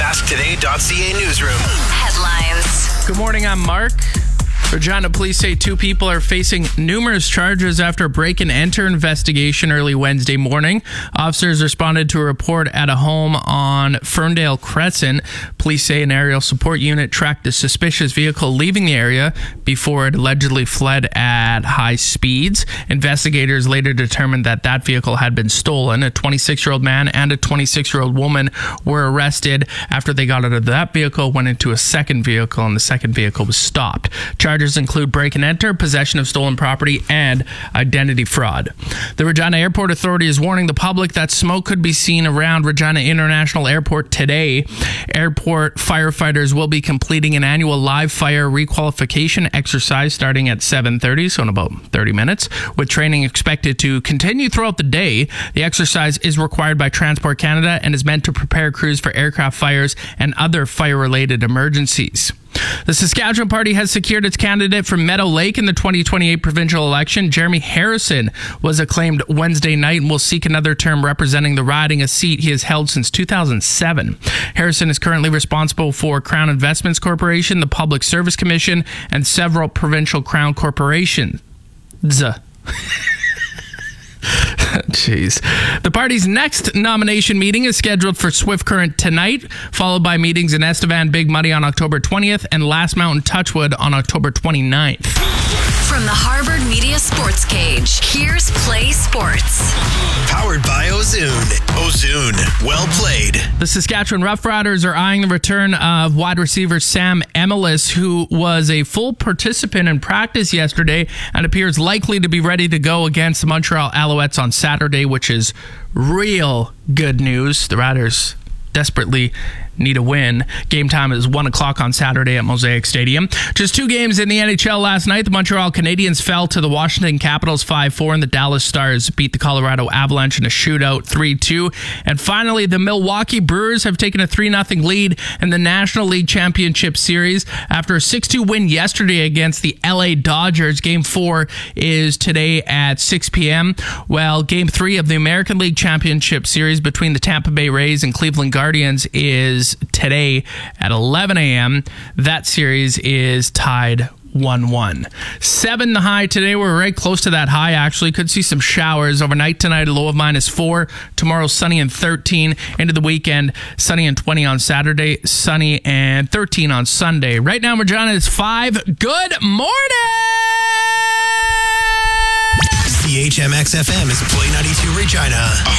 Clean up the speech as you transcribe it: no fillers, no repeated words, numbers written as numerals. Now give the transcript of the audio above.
sasktoday.ca newsroom. Headlines. Good morning, I'm Mark. Regina police say 2 people are facing numerous charges after a break-and-enter investigation early Wednesday morning. Officers responded to a report at a home on Ferndale Crescent. Police say an aerial support unit tracked a suspicious vehicle leaving the area before it allegedly fled at high speeds. Investigators later determined that that vehicle had been stolen. A 26-year-old man and a 26-year-old woman were arrested after they got out of that vehicle, went into a second vehicle, and the second vehicle was stopped. Charges include break and enter, possession of stolen property, and identity fraud. The Regina Airport Authority is warning the public that smoke could be seen around Regina International Airport today. Airport firefighters will be completing an annual live fire requalification exercise starting at 7:30, so in about 30 minutes, with training expected to continue throughout the day. The exercise is required by Transport Canada and is meant to prepare crews for aircraft fires and other fire-related emergencies. The Saskatchewan Party has secured its candidate for Meadow Lake in the 2028 provincial election. Jeremy Harrison was acclaimed Wednesday night and will seek another term representing the riding, a seat he has held since 2007. Harrison is currently responsible for Crown Investments Corporation, the Public Service Commission, and several provincial Crown corporations. Jeez. The party's next nomination meeting is scheduled for Swift Current tonight, followed by meetings in Estevan Big Muddy on October 20th and Last Mountain Touchwood on October 29th. From the Harvard Media Sports Cage, here's Play Sports. Powered by Ozoon. Ozoon. Well played. The Saskatchewan Roughriders are eyeing the return of wide receiver Sam Emelis, who was a full participant in practice yesterday and appears likely to be ready to go against the Montreal Alouettes on Saturday, which is real good news. The Riders desperately need a win. Game time is 1 o'clock on Saturday at Mosaic Stadium. Just 2 games in the NHL last night. The Montreal Canadiens fell to the Washington Capitals 5-4, and the Dallas Stars beat the Colorado Avalanche in a shootout 3-2. And finally, the Milwaukee Brewers have taken a 3-0 lead in the National League Championship Series after a 6-2 win yesterday against the LA Dodgers. Game 4 is today at 6 p.m. Well, Game 3 of the American League Championship Series between the Tampa Bay Rays and Cleveland Guardians is today at 11 a.m. That series is tied 1-1. 7 the high today. We're right close to that high, actually. Could see some showers overnight tonight, a low of -4. Tomorrow, sunny and 13. Into the weekend, sunny and 20 on Saturday, sunny and 13 on Sunday. Right now, Regina is 5. Good morning! CHMX FM is Play 92 Regina.